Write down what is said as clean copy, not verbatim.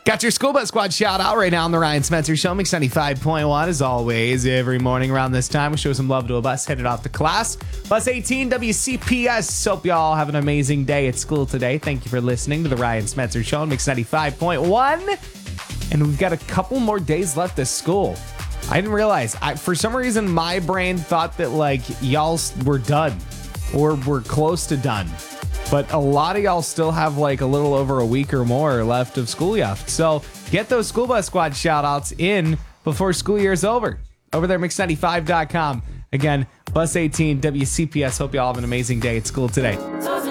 Got your school bus squad shout out right now on the Ryan Spencer Show. Mix 95.1 as always. Every morning around this time, we show some love to a bus headed off to class. Bus 18 WCPS. Hope y'all have an amazing day at school today. Thank you for listening to the Ryan Spencer Show on Mix 95.1. And we've got a couple more days left of school. I didn't realize. For some reason, my brain thought that like y'all were done or were close to done. But a lot of y'all still have like a little over a week or more left of school left. So get those school bus squad shout outs in before school year's over. Over there, mix95.com. Again, Bus 18, WCPS. Hope y'all have an amazing day at school today.